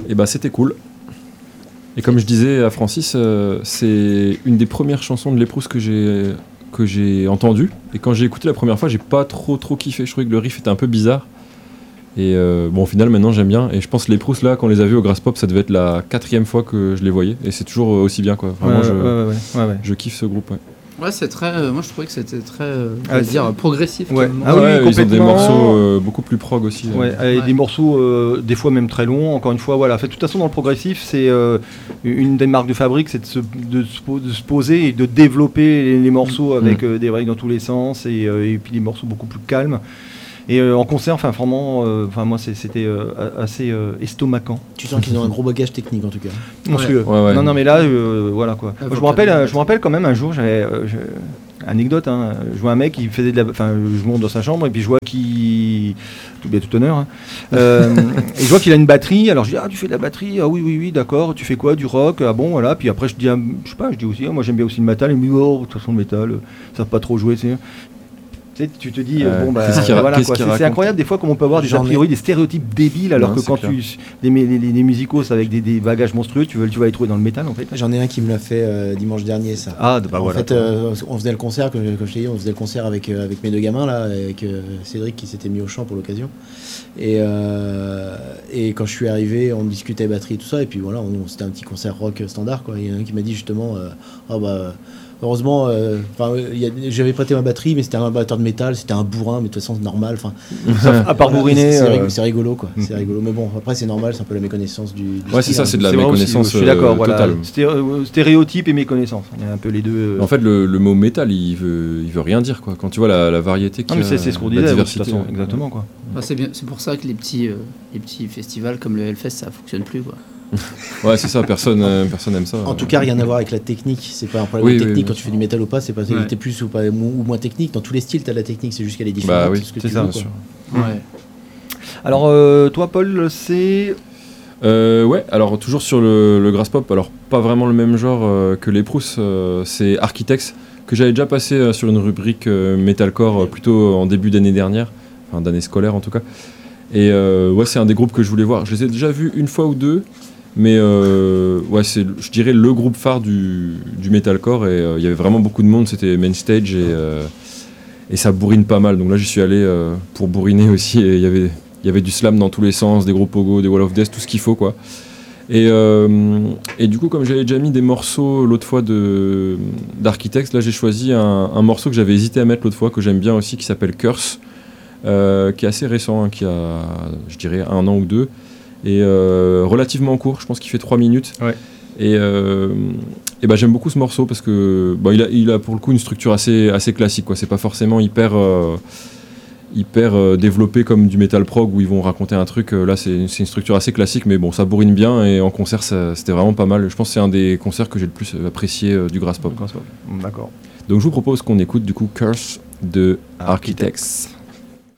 Et bah c'était cool. Et comme je disais à Francis, c'est une des premières chansons de Les Proust que j'ai entendues. Et quand j'ai écouté la première fois, j'ai pas trop kiffé. Je trouvais que le riff était un peu bizarre. Et bon, au final, maintenant j'aime bien. Et je pense que Les Proust, là, quand on les a vus au Graspop, ça devait être la 4e fois que je les voyais. Et c'est toujours aussi bien, quoi. Vraiment, je kiffe ce groupe. Ouais, c'est très. Moi, je trouvais que c'était très. Progressif. Ouais. Ils ont des morceaux beaucoup plus prog aussi. Et des morceaux, des fois même très longs. Encore une fois, voilà. De toute façon, dans le progressif, c'est une des marques de fabrique, c'est de se poser et de développer les morceaux avec des breaks dans tous les sens et puis des morceaux beaucoup plus calmes. Et en concert, vraiment, moi c'était assez estomacant. Tu sens qu'ils ont un gros bagage technique en tout cas. Monstrueux. Non, mais là, voilà quoi. Je me rappelle quand même un jour, j'avais anecdote, hein, je vois un mec qui faisait je monte dans sa chambre et puis je vois qu'il tout honneur. Et je vois qu'il a une batterie. Alors je dis tu fais de la batterie, oui, d'accord. Tu fais quoi, du rock? Ah bon, voilà. Puis après je dis je dis aussi, moi j'aime bien aussi le métal. Et il me dit de toute façon le métal, ça va pas trop jouer, tu sais. Tu te dis c'est incroyable des fois comme on peut avoir des a priori, des stéréotypes débiles alors que quand les musicos avec des bagages monstrueux tu vas les trouver dans le métal en fait. J'en ai un qui me l'a fait dimanche dernier ça. En fait on faisait le concert comme je t'ai dit, on faisait le concert avec mes deux gamins là, avec Cédric qui s'était mis au chant pour l'occasion et quand je suis arrivé on discutait batterie et tout ça et puis voilà c'était un petit concert rock standard quoi. Il y en a un qui m'a dit justement heureusement, j'avais prêté ma batterie, mais c'était un batteur de métal, c'était un bourrin, mais de toute façon c'est normal. À part bourriner, c'est rigolo quoi. C'est rigolo, mais bon après c'est normal, c'est un peu la méconnaissance du ouais c'est ça, c'est de la méconnaissance. Je suis d'accord, totale. Stéréotype et méconnaissance. Il y a un peu les deux. En fait, le mot métal, il veut rien dire quoi. Quand tu vois la variété qu'il y a, c'est ce qu'on disait, de toute façon, exactement quoi. C'est pour ça que les petits festivals comme le Hellfest ça fonctionne plus quoi. Ouais c'est ça, personne aime ça. En tout cas rien à voir avec la technique, c'est pas un problème technique quand tu fais du métal ou pas, c'est pas t'es plus ou moins technique, dans tous les styles t'as de la technique, c'est juste qu'elle est différente. C'est ça bien sûr. Alors toi Paul c'est alors toujours sur le Graspop, alors pas vraiment le même genre que les Proust, c'est Architects que j'avais déjà passé sur une rubrique metalcore plutôt en début d'année dernière, enfin d'année scolaire en tout cas. Et c'est un des groupes que je voulais voir. Je les ai déjà vus une fois ou deux, mais c'est, je dirais, le groupe phare du metalcore. Et il y avait vraiment beaucoup de monde, c'était main stage et ça bourrine pas mal. Donc là, j'y suis allé pour bourriner aussi. Et il y avait du slam dans tous les sens, des gros pogos, des wall of death, tout ce qu'il faut quoi. Et du coup, comme j'avais déjà mis des morceaux l'autre fois d'Architects, là j'ai choisi un morceau que j'avais hésité à mettre l'autre fois, que j'aime bien aussi, qui s'appelle Curse. Qui est assez récent, qui a, je dirais, 1 an ou 2, et relativement court, je pense qu'il fait 3 minutes. Ouais. Et j'aime beaucoup ce morceau parce que il a pour le coup une structure assez classique, quoi. C'est pas forcément hyper développé comme du metal prog où ils vont raconter un truc. Là, c'est une structure assez classique, mais bon, ça bourrine bien et en concert, c'était vraiment pas mal. Je pense que c'est un des concerts que j'ai le plus apprécié du Graspop. D'accord. Donc je vous propose qu'on écoute du coup Curse de Architects.